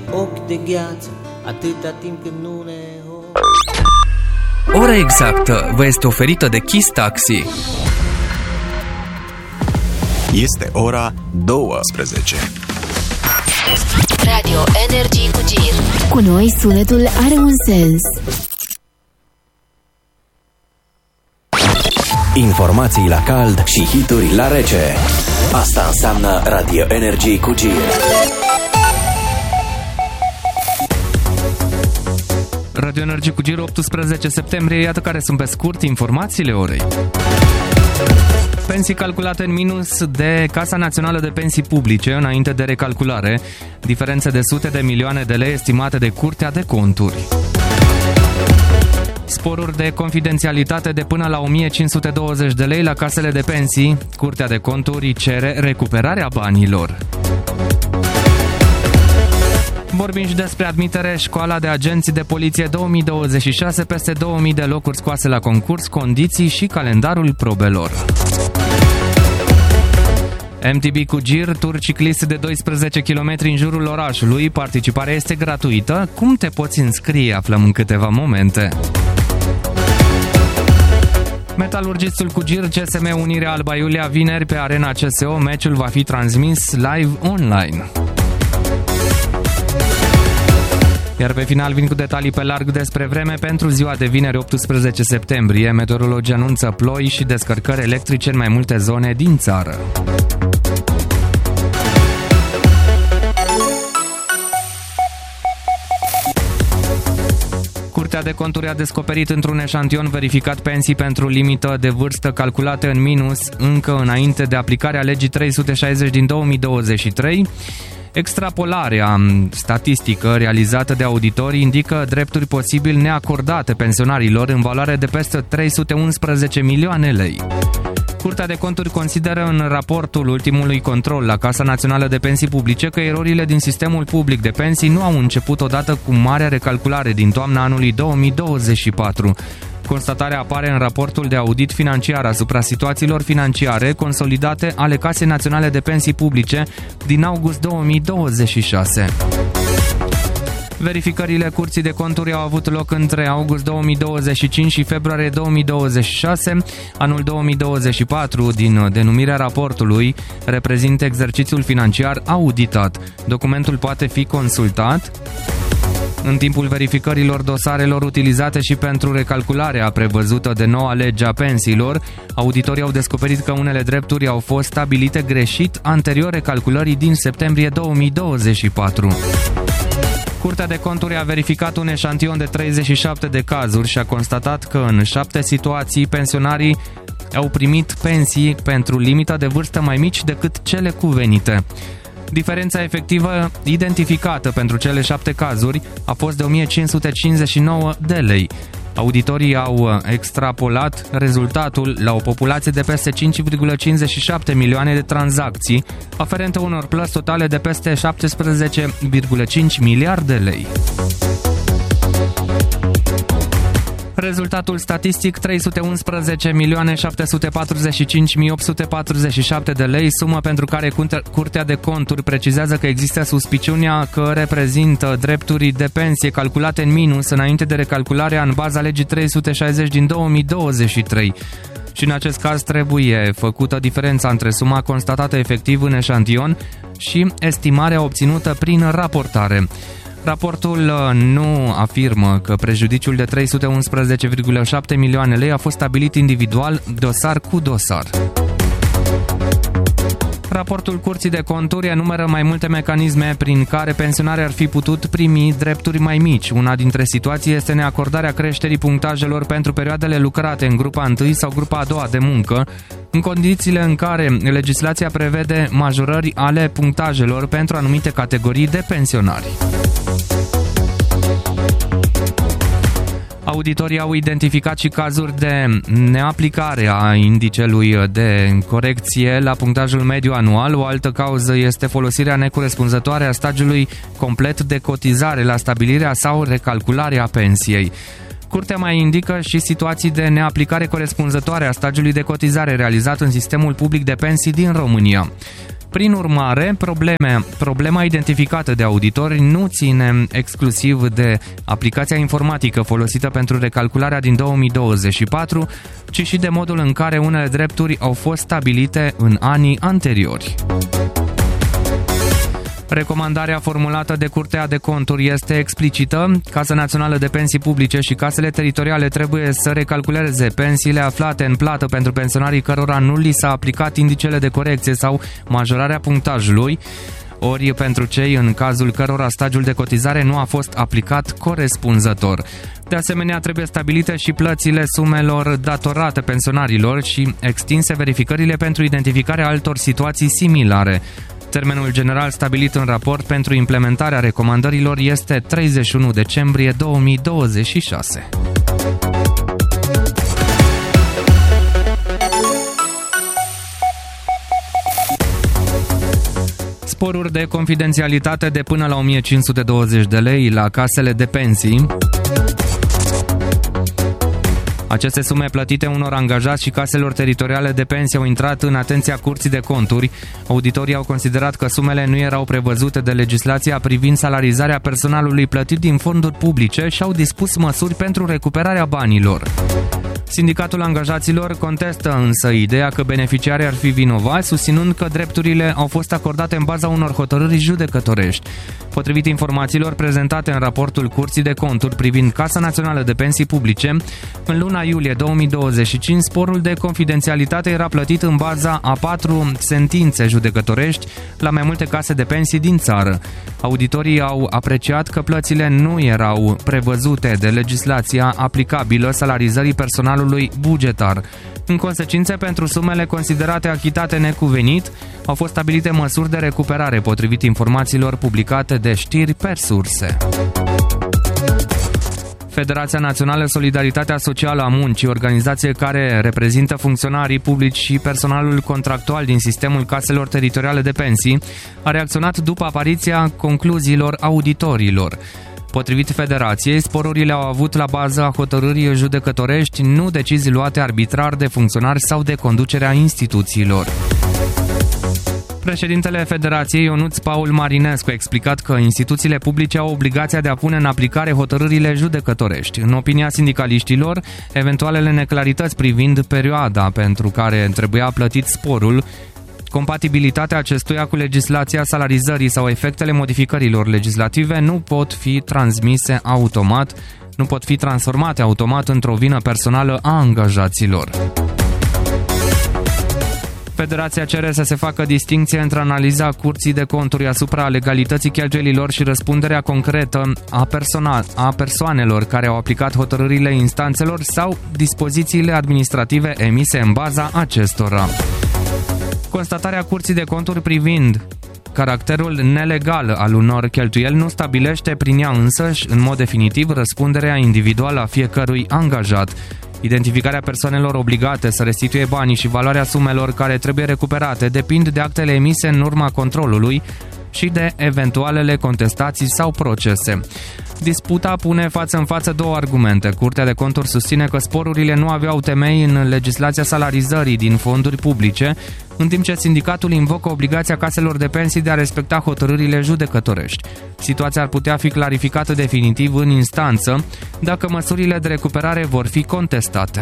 ochi de gheață, atâta timp când nu ne... Ora exactă vă este oferită de Kiss Taxi. Este ora 12. Radio Energy cu Gir. Cu noi sunetul are un sens. Informații la cald și hituri la rece. Asta înseamnă Radio Energy cu Gir. Radio Energy cu Gir, 18 septembrie, iată care sunt pe scurt informațiile orei. Pensii calculate în minus de Casa Națională de Pensii Publice înainte de recalculare, diferențe de sute de milioane de lei estimate de Curtea de Conturi. Sporuri de confidențialitate de până la 1520 de lei la casele de pensii, Curtea de Conturi cere recuperarea banilor. Vorbim și despre admitere Școala de Agenți de Poliție 2026, peste 2000 de locuri scoase la concurs, condiții și calendarul probelor. MTB cu Gir, tur ciclist de 12 km în jurul orașului, participarea este gratuită. Cum te poți înscrie? Aflăm în câteva momente. Metalurgistul cu Gir, CSM Unirea Alba Iulia, vineri pe Arena CSO, meciul va fi transmis live online. Iar pe final vin cu detalii pe larg despre vreme pentru ziua de vineri 18 septembrie. Meteorologii anunță ploi și descărcări electrice în mai multe zone din țară. Curtea de Conturi a descoperit într-un eșantion verificat pensii pentru limită de vârstă calculate în minus încă înainte de aplicarea legii 360 din 2023. Extrapolarea statistică realizată de auditori indică drepturi posibil neacordate pensionarilor în valoare de peste 311 milioane lei. Curtea de Conturi consideră în raportul ultimului control la Casa Națională de Pensii Publice că erorile din sistemul public de pensii nu au început odată cu marea recalculare din toamna anului 2024. Constatarea apare în raportul de audit financiar asupra situațiilor financiare consolidate ale Casei Naționale de Pensii Publice din august 2026. Verificările Curții de Conturi au avut loc între august 2025 și februarie 2026. Anul 2024, din denumirea raportului, reprezintă exercițiul financiar auditat. Documentul poate fi consultat în timpul verificărilor dosarelor utilizate și pentru recalcularea prevăzută de noua lege a pensiilor. Auditorii au descoperit că unele drepturi au fost stabilite greșit anterior recalculării din septembrie 2024. Curtea de Conturi a verificat un eșantion de 37 de cazuri și a constatat că în 7 situații pensionarii au primit pensii pentru limita de vârstă mai mici decât cele cuvenite. Diferența efectivă identificată pentru cele 7 cazuri a fost de 1559 de lei. Auditorii au extrapolat rezultatul la o populație de peste 5,57 milioane de tranzacții, aferente unor plăți totale de peste 17,5 miliarde de lei. Rezultatul statistic: 311.745.847 de lei, sumă pentru care Curtea de Conturi precizează că există suspiciunea că reprezintă drepturi de pensie calculate în minus înainte de recalcularea în baza legii 360 din 2023. Și în acest caz trebuie făcută diferența între suma constatată efectiv în eșantion și estimarea obținută prin raportare. Raportul nu afirmă că prejudiciul de 311,7 milioane lei a fost stabilit individual, dosar cu dosar. Raportul Curții de Conturi enumeră mai multe mecanisme prin care pensionarii ar fi putut primi drepturi mai mici. Una dintre situații este neacordarea creșterii punctajelor pentru perioadele lucrate în grupa 1 sau grupa a 2 de muncă, în condițiile în care legislația prevede majorări ale punctajelor pentru anumite categorii de pensionari. Auditorii au identificat și cazuri de neaplicare a indicelui de corecție la punctajul mediu anual. O altă cauză este folosirea necorespunzătoare a stagiului complet de cotizare la stabilirea sau recalcularea pensiei. Curtea mai indică și situații de neaplicare corespunzătoare a stagiului de cotizare realizat în sistemul public de pensii din România. Prin urmare, problema identificată de auditori nu ține exclusiv de aplicația informatică folosită pentru recalcularea din 2024, ci și de modul în care unele drepturi au fost stabilite în anii anteriori. Recomandarea formulată de Curtea de Conturi este explicită. Casa Națională de Pensii Publice și casele teritoriale trebuie să recalculeze pensiile aflate în plată pentru pensionarii cărora nu li s-a aplicat indicele de corecție sau majorarea punctajului, ori pentru cei în cazul cărora stagiul de cotizare nu a fost aplicat corespunzător. De asemenea, trebuie stabilite și plățile sumelor datorate pensionarilor și extinse verificările pentru identificarea altor situații similare. Termenul general stabilit în raport pentru implementarea recomandărilor este 31 decembrie 2026. Sporuri de confidențialitate de până la 1520 de lei la casele de pensii. Aceste sume plătite unor angajați și caselor teritoriale de pensii au intrat în atenția Curții de Conturi. Auditorii au considerat că sumele nu erau prevăzute de legislația privind salarizarea personalului plătit din fonduri publice și au dispus măsuri pentru recuperarea banilor. Sindicatul angajaților contestă însă ideea că beneficiarii ar fi vinovați, susținând că drepturile au fost acordate în baza unor hotărâri judecătorești. Potrivit informațiilor prezentate în raportul Curții de Conturi privind Casa Națională de Pensii Publice, în luna iulie 2025, sporul de confidențialitate era plătit în baza a 4 sentințe judecătorești la mai multe case de pensii din țară. Auditorii au apreciat că plățile nu erau prevăzute de legislația aplicabilă salarizării personalului bugetar. În consecință, pentru sumele considerate achitate necuvenit, au fost stabilite măsuri de recuperare, potrivit informațiilor publicate de Știri per Surse. Federația Națională Solidaritatea Socială a Muncii, organizație care reprezintă funcționarii publici și personalul contractual din sistemul caselor teritoriale de pensii, a reacționat după apariția concluziilor auditorilor. Potrivit federației, sporurile au avut la bază hotărâri judecătorești, nu decizii luate arbitrar de funcționari sau de conducerea instituțiilor. Președintele Federației, Ionuț Paul Marinescu, a explicat că instituțiile publice au obligația de a pune în aplicare hotărârile judecătorești. În opinia sindicaliștilor, eventualele neclarități privind perioada pentru care trebuia plătit sporul, compatibilitatea acestuia cu legislația salarizării sau efectele modificărilor legislative nu pot fi transformate automat într-o vină personală a angajaților. Federația cere să se facă distincție între analiza Curții de Conturi asupra legalității cheltuielilor și răspunderea concretă a persoanelor care au aplicat hotărârile instanțelor sau dispozițiile administrative emise în baza acestora. Constatarea Curții de Conturi privind caracterul nelegal al unor cheltuieli nu stabilește prin ea însăși, în mod definitiv, răspunderea individuală a fiecărui angajat. Identificarea persoanelor obligate să restituie banii și valoarea sumelor care trebuie recuperate depind de actele emise în urma controlului și de eventualele contestații sau procese. Disputa pune față în față două argumente. Curtea de Conturi susține că sporurile nu aveau temei în legislația salarizării din fonduri publice, în timp ce sindicatul invocă obligația caselor de pensii de a respecta hotărârile judecătorești. Situația ar putea fi clarificată definitiv în instanță dacă măsurile de recuperare vor fi contestate.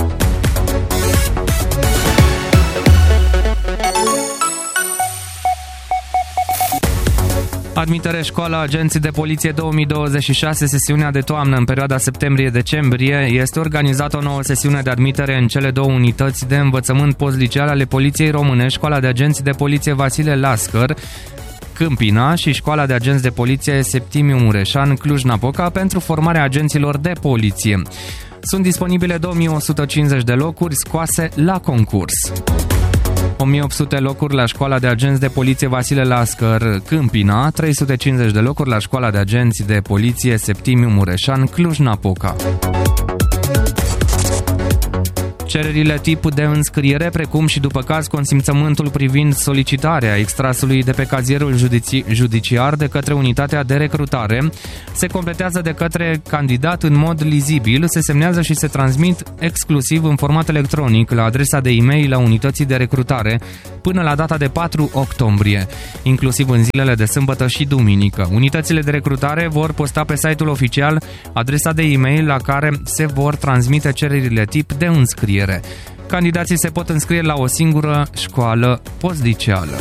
Admitere școala Agenții de Poliție 2026, sesiunea de toamnă în perioada septembrie-decembrie. Este organizată o nouă sesiune de admitere în cele două unități de învățământ postliceal ale Poliției Române, Școala de Agenți de Poliție Vasile Lascăr, Câmpina, și Școala de Agenți de Poliție Septimiu Mureșan, Cluj-Napoca, pentru formarea agenților de poliție. Sunt disponibile 2150 de locuri scoase la concurs. 1800 locuri la Școala de Agenți de Poliție Vasile Lascăr, Câmpina, 350 de locuri la Școala de Agenți de Poliție Septimiu Mureșan, Cluj-Napoca. Cererile tip de înscriere, precum și după caz consimțământul privind solicitarea extrasului de pe cazierul judiciar de către unitatea de recrutare, se completează de către candidat în mod lizibil, se semnează și se transmit exclusiv în format electronic la adresa de e-mail a unității de recrutare până la data de 4 octombrie, inclusiv în zilele de sâmbătă și duminică. Unitățile de recrutare vor posta pe site-ul oficial adresa de e-mail la care se vor transmite cererile tip de înscriere. Candidații se pot înscrie la o singură școală postliceală.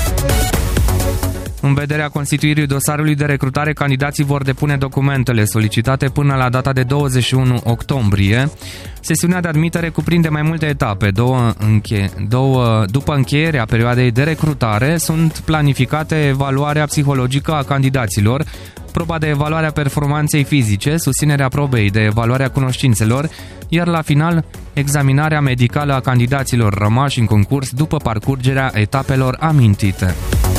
În vederea constituirii dosarului de recrutare, candidații vor depune documentele solicitate până la data de 21 octombrie. Sesiunea de admitere cuprinde mai multe etape. După încheierea perioadei de recrutare, sunt planificate evaluarea psihologică a candidaților, proba de evaluare a performanței fizice, susținerea probei de evaluare a cunoștințelor, iar la final, examinarea medicală a candidaților rămași în concurs după parcurgerea etapelor amintite.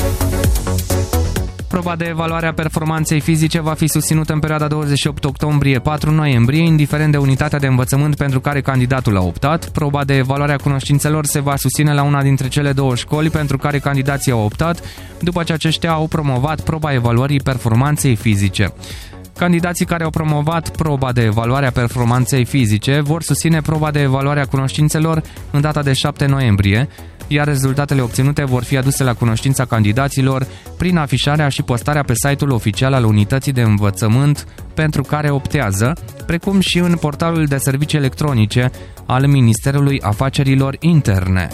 Proba de evaluare a performanței fizice va fi susținută în perioada 28 octombrie-4 noiembrie, indiferent de unitatea de învățământ pentru care candidatul a optat. Proba de evaluare a cunoștințelor se va susține la una dintre cele două școli pentru care candidații au optat, după ce aceștia au promovat proba evaluării performanței fizice. Candidații care au promovat proba de evaluare a performanței fizice vor susține proba de evaluare a cunoștințelor în data de 7 noiembrie, iar rezultatele obținute vor fi aduse la cunoștința candidaților prin afișarea și postarea pe site-ul oficial al unității de învățământ pentru care optează, precum și în portalul de servicii electronice al Ministerului Afacerilor Interne.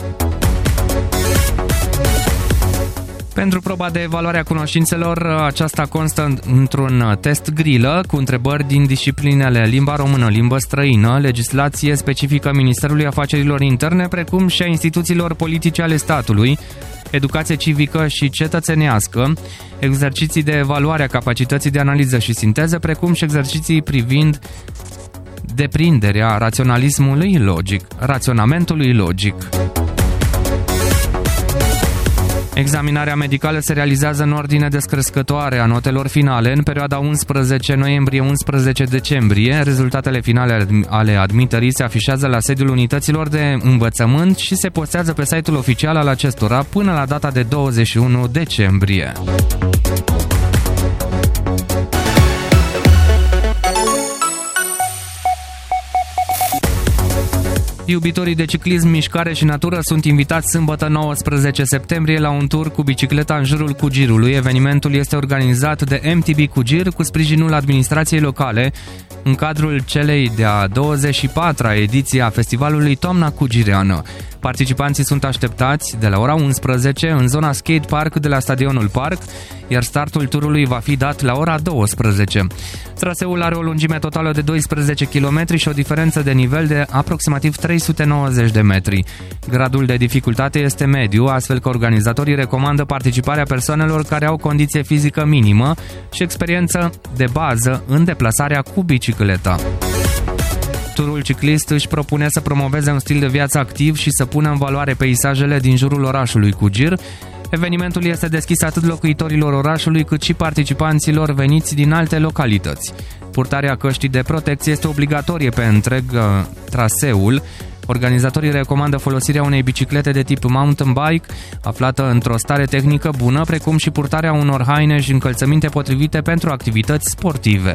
Pentru proba de evaluare a cunoștințelor, aceasta constă într-un test grilă cu întrebări din disciplinele limba română, limbă străină, legislație specifică Ministerului Afacerilor Interne, precum și a instituțiilor politice ale statului, educație civică și cetățenească, exerciții de evaluare a capacității de analiză și sinteză, precum și exerciții privind deprinderea raționamentului logic. Examinarea medicală se realizează în ordine descrescătoare a notelor finale în perioada 11 noiembrie-11 decembrie. Rezultatele finale ale admiterii se afișează la sediul unităților de învățământ și se postează pe site-ul oficial al acestora până la data de 21 decembrie. Iubitorii de ciclism, mișcare și natură sunt invitați sâmbătă 19 septembrie la un tur cu bicicleta în jurul Cugirului. Evenimentul este organizat de MTB Cugir cu sprijinul administrației locale în cadrul celei de-a 24-a ediție a festivalului Toamna Cugireană. Participanții sunt așteptați de la ora 11 în zona skate park de la stadionul Parc, iar startul turului va fi dat la ora 12. Traseul are o lungime totală de 12 km și o diferență de nivel de aproximativ 390 de metri. Gradul de dificultate este mediu, astfel că organizatorii recomandă participarea persoanelor care au condiție fizică minimă și experiență de bază în deplasarea cu bicicleta. Turul ciclist își propune să promoveze un stil de viață activ și să pună în valoare peisajele din jurul orașului Cugir. Evenimentul este deschis atât locuitorilor orașului cât și participanților veniți din alte localități. Purtarea căștii de protecție este obligatorie pe întreg traseul. Organizatorii recomandă folosirea unei biciclete de tip mountain bike, aflată într-o stare tehnică bună, precum și purtarea unor haine și încălțăminte potrivite pentru activități sportive.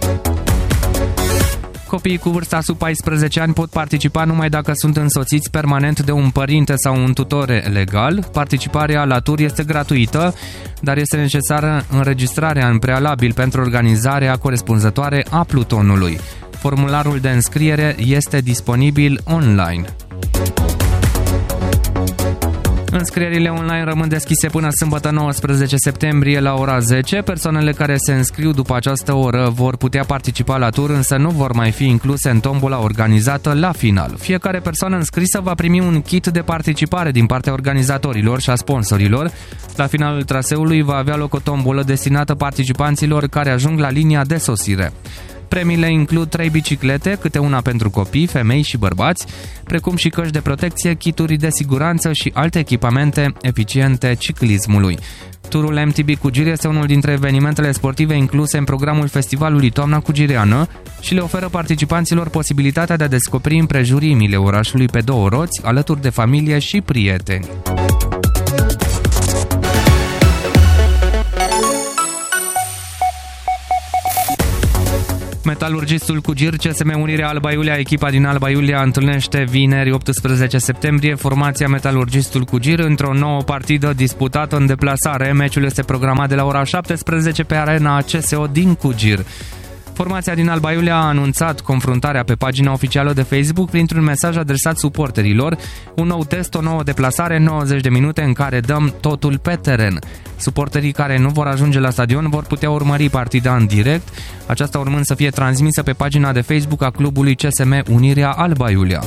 Copiii cu vârsta sub 14 ani pot participa numai dacă sunt însoțiți permanent de un părinte sau un tutore legal. Participarea la tur este gratuită, dar este necesară înregistrarea în prealabil pentru organizarea corespunzătoare a plutonului. Formularul de înscriere este disponibil online. Înscrierile online rămân deschise până sâmbătă 19 septembrie la ora 10. Persoanele care se înscriu după această oră vor putea participa la tur, însă nu vor mai fi incluse în tombola organizată la final. Fiecare persoană înscrisă va primi un kit de participare din partea organizatorilor și a sponsorilor. La finalul traseului va avea loc o tombolă destinată participanților care ajung la linia de sosire. Premiile includ 3 biciclete, câte una pentru copii, femei și bărbați, precum și căști de protecție, kituri de siguranță și alte echipamente eficiente ciclismului. Turul MTB Cugir este unul dintre evenimentele sportive incluse în programul festivalului Toamna Cugireană și le oferă participanților posibilitatea de a descoperi împrejurimile orașului pe două roți, alături de familie și prieteni. Metalurgistul Cugir, CSM Unirea Alba Iulia, echipa din Alba Iulia întâlnește vineri 18 septembrie formația Metalurgistul Cugir într-o nouă partidă disputată în deplasare. Meciul este programat de la ora 17 pe arena CSO din Cugir. Formația din Alba Iulia a anunțat confruntarea pe pagina oficială de Facebook printr-un mesaj adresat suporterilor, un nou test, o nouă deplasare, 90 de minute în care dăm totul pe teren. Suporterii care nu vor ajunge la stadion vor putea urmări partida în direct, aceasta urmând să fie transmisă pe pagina de Facebook a clubului CSM Unirea Alba Iulia.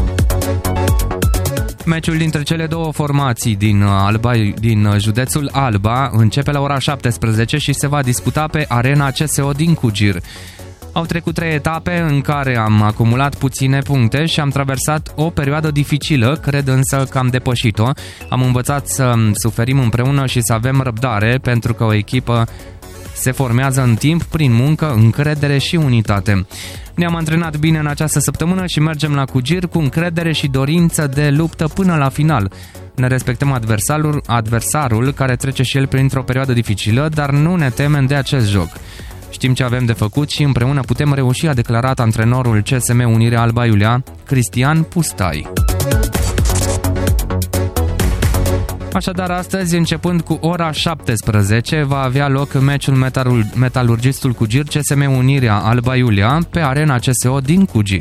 Meciul dintre cele două formații din județul Alba începe la ora 17 și se va disputa pe arena CSO din Cugir. Au trecut 3 etape în care am acumulat puține puncte și am traversat o perioadă dificilă, cred însă că am depășit-o. Am învățat să suferim împreună și să avem răbdare, pentru că o echipă se formează în timp, prin muncă, încredere și unitate. Ne-am antrenat bine în această săptămână și mergem la Cugir cu încredere și dorință de luptă până la final. Ne respectăm adversarul care trece și el printr-o perioadă dificilă, dar nu ne temem de acest joc. Știm ce avem de făcut și împreună putem reuși, a declarat antrenorul CSM Unirea Alba Iulia, Cristian Pustai. Așadar, astăzi, începând cu ora 17, va avea loc meciul Metalurgistul Cugir CSM Unirea Alba Iulia pe arena CSO din Cugir.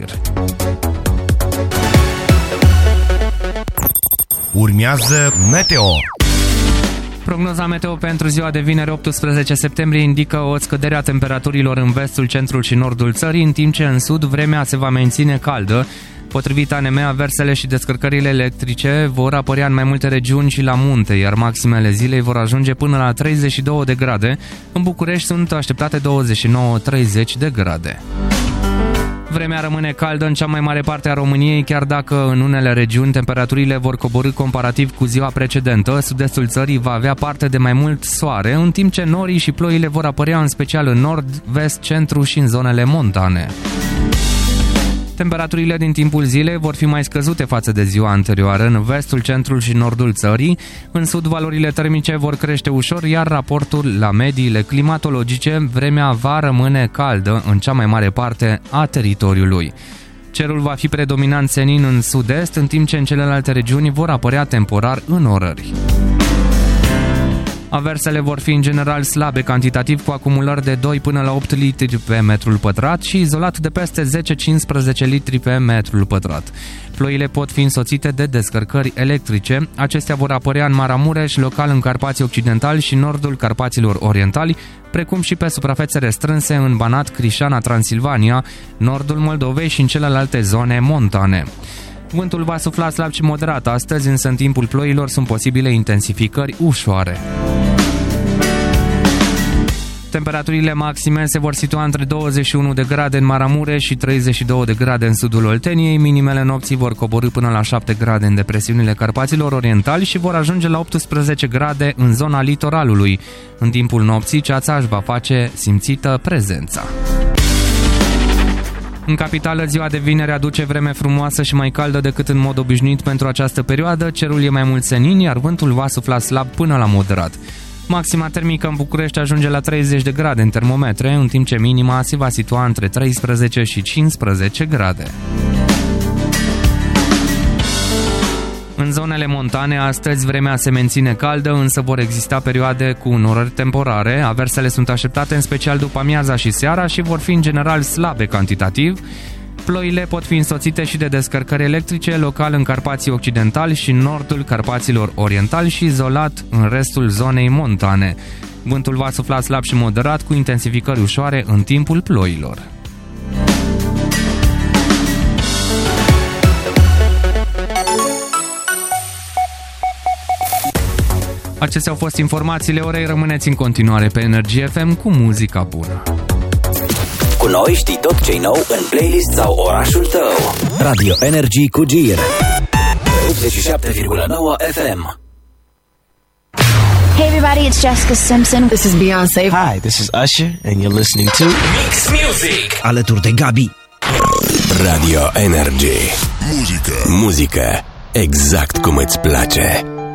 Urmează Meteo. Prognoza meteo pentru ziua de vineri 18 septembrie indică o scădere a temperaturilor în vestul, centrul și nordul țării, în timp ce în sud vremea se va menține caldă. Potrivit ANM, aversele și descărcările electrice vor apărea în mai multe regiuni și la munte, iar maximele zilei vor ajunge până la 32 de grade. În București sunt așteptate 29-30 de grade. Vremea rămâne caldă în cea mai mare parte a României, chiar dacă în unele regiuni temperaturile vor coborî comparativ cu ziua precedentă. Sud-estul țării va avea parte de mai mult soare, în timp ce norii și ploile vor apărea în special în nord, vest, centru și în zonele montane. Temperaturile din timpul zilei vor fi mai scăzute față de ziua anterioară în vestul, centrul și nordul țării. În sud, valorile termice vor crește ușor, iar raportul la mediile climatologice, vremea va rămâne caldă în cea mai mare parte a teritoriului. Cerul va fi predominant senin în sud-est, în timp ce în celelalte regiuni vor apărea temporar înnorări. Aversele vor fi în general slabe cantitativ, cu acumulări de 2 până la 8 litri pe metrul pătrat și izolat de peste 10-15 litri pe metrul pătrat. Ploile pot fi însoțite de descărcări electrice. Acestea vor apărea în Maramureș, local în Carpații Occidentali și nordul Carpaților Orientali, precum și pe suprafețe restrânse în Banat, Crișana, Transilvania, nordul Moldovei și în celelalte zone montane. Vântul va sufla slab și moderat astăzi, însă în timpul ploilor sunt posibile intensificări ușoare. Temperaturile maxime se vor situa între 21 de grade în Maramureș și 32 de grade în sudul Olteniei. Minimele nopții vor coborî până la 7 grade în depresiunile Carpaților Orientali și vor ajunge la 18 grade în zona litoralului. În timpul nopții, ceața își va face simțită prezența. În capitală, ziua de vineri aduce vreme frumoasă și mai caldă decât în mod obișnuit pentru această perioadă. Cerul e mai mult senin, iar vântul va sufla slab până la moderat. Maxima termică în București ajunge la 30 de grade în termometre, în timp ce minima se va situa între 13 și 15 grade. În zonele montane, astăzi vremea se menține caldă, însă vor exista perioade cu înnorări temporare. Aversele sunt așteptate în special după amiaza și seara și vor fi în general slabe cantitativ. Ploile pot fi însoțite și de descărcări electrice, local în Carpații Occidentali și în nordul Carpaților Orientali și izolat în restul zonei montane. Vântul va sufla slab și moderat, cu intensificări ușoare în timpul ploilor. Acestea au fost informațiile orei. Rămâneți în continuare pe Energie FM cu muzica bună. Cu noi știi tot ce-i nou în playlist sau orașul tău. Radio Energy cu Gir 87,9 FM. Hey everybody, it's Jessica Simpson. This is Beyoncé. Hi, this is Usher and you're listening to Mix Music. Alături de Gabi. Radio Energy. Muzică exact cum îți place.